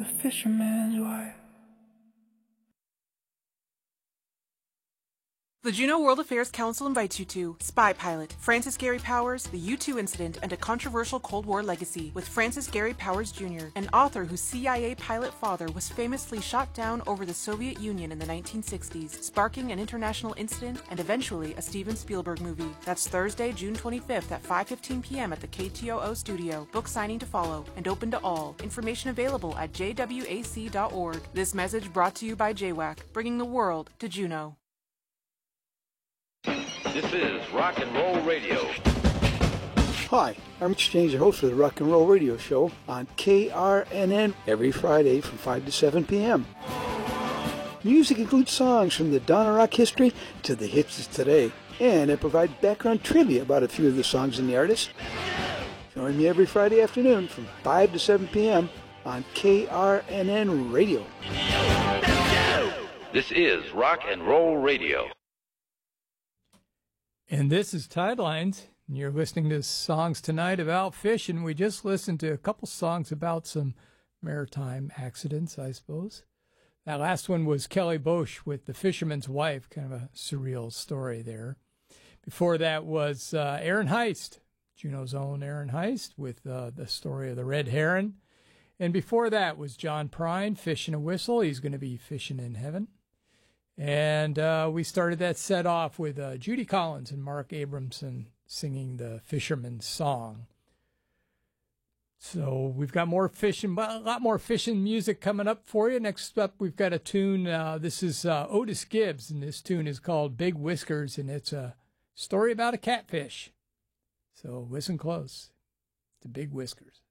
the fisherman's wife. The Juneau World Affairs Council invites you to Spy Pilot, Francis Gary Powers, the U-2 Incident, and a Controversial Cold War Legacy with Francis Gary Powers Jr., an author whose CIA pilot father was famously shot down over the Soviet Union in the 1960s, sparking an international incident and eventually a Steven Spielberg movie. That's Thursday, June 25th at 5:15 p.m. at the KTOO studio. Book signing to follow and open to all. Information available at jwac.org. This message brought to you by JWAC, bringing the world to Juneau. This is Rock and Roll Radio. Hi, I'm Exchange, the host of the Rock and Roll Radio Show on KRNN every Friday from 5 to 7 p.m. Music includes songs from the dawn of rock history to the hits of today, and I provide background trivia about a few of the songs and the artists. Join me every Friday afternoon from 5 to 7 p.m. on KRNN Radio. This is Rock and Roll Radio. And this is Tidelines. You're listening to songs tonight about fishing. We just listened to a couple songs about some maritime accidents, I suppose. That last one was Kelly Bosch with The Fisherman's Wife, kind of a surreal story there. Before that was Aaron Heist, Juneau's own Aaron Heist, with the story of the Red Heron. And before that was John Prine, Fishing a Whistle. He's going to be fishing in heaven. And we started that set off with Judy Collins and Mark Abramson singing the Fisherman's Song. So we've got more fishing, a lot more fishing music coming up for you. Next up, we've got a tune. This is Otis Gibbs, and this tune is called Big Whiskers, and it's a story about a catfish. So listen close to Big Whiskers.